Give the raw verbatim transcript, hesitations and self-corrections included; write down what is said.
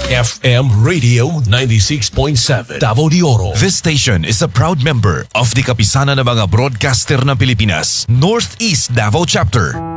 F M Radio ninety-six point seven Davao de Oro. This station is a proud member of the Kapisanan ng mga Broadcaster ng Pilipinas, Northeast Davao Chapter.